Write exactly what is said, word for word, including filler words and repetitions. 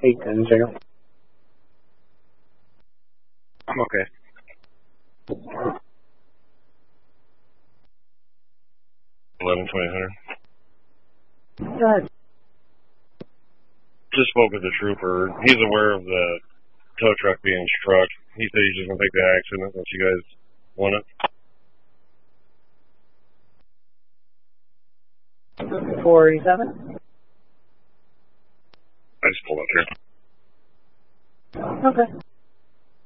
eight ten jail. I'm okay. eleven twenty hundred. Go ahead. Just spoke with the trooper. He's aware of the tow truck being struck. He said he's just going to take the accident once you guys want it. four eighty-seven? I just pulled up here. Okay.